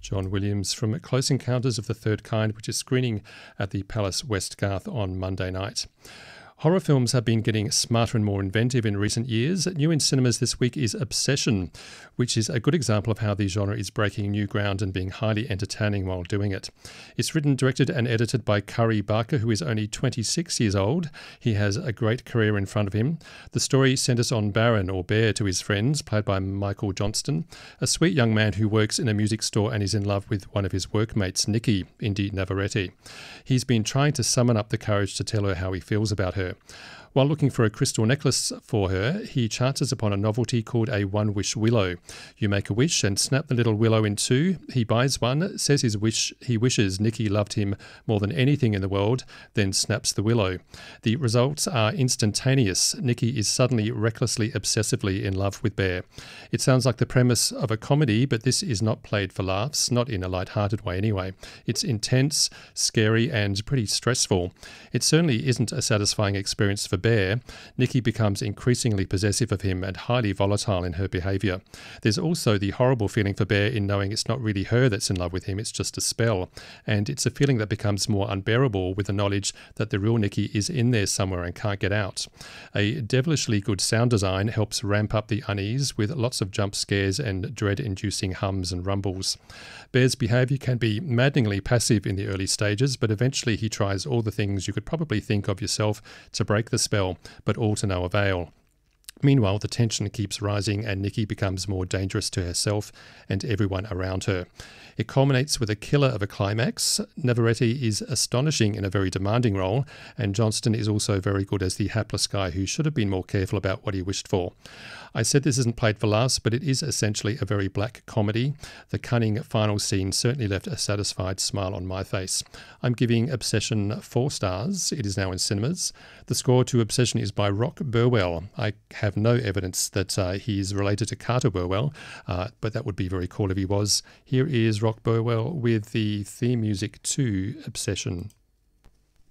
John Williams from Close Encounters of the Third Kind, which is screening at the Palace Westgarth on Monday night. Horror films have been getting smarter and more inventive in recent years. New in cinemas this week is Obsession, which is a good example of how the genre is breaking new ground and being highly entertaining while doing it. It's written, directed and edited by Curry Barker, who is only 26 years old. He has a great career in front of him. The story centres on Baron, or Bear to his friends, played by Michael Johnston, a sweet young man who works in a music store and is in love with one of his workmates, Nikki, Indy Navarrete. He's been trying to summon up the courage to tell her how he feels about her. While looking for a crystal necklace for her, he chances upon a novelty called a one-wish willow. You make a wish and snap the little willow in two. He buys one, says he wishes Nikki loved him more than anything in the world, then snaps the willow. The results are instantaneous. Nikki is suddenly recklessly, obsessively in love with Bear. It sounds like the premise of a comedy, but this is not played for laughs, not in a light-hearted way anyway. It's intense, scary, and pretty stressful. It certainly isn't a satisfying experience for Bear. Nikki becomes increasingly possessive of him and highly volatile in her behaviour. There's also the horrible feeling for Bear in knowing it's not really her that's in love with him, it's just a spell. And it's a feeling that becomes more unbearable with the knowledge that the real Nikki is in there somewhere and can't get out. A devilishly good sound design helps ramp up the unease with lots of jump scares and dread-inducing hums and rumbles. Bear's behaviour can be maddeningly passive in the early stages, but eventually he tries all the things you could probably think of yourself to break the spell, but all to no avail. Meanwhile, the tension keeps rising and Nikki becomes more dangerous to herself and everyone around her. It culminates with a killer of a climax. Navarrete is astonishing in a very demanding role, and Johnston is also very good as the hapless guy who should have been more careful about what he wished for. I said this isn't played for laughs, but it is essentially a very black comedy. The cunning final scene certainly left a satisfied smile on my face. I'm giving Obsession 4 stars. It is now in cinemas. The score to Obsession is by Rock Burwell. I have no evidence that he is related to Carter Burwell, but that would be very cool if he was. Here is Rock Burwell with the theme music to Obsession.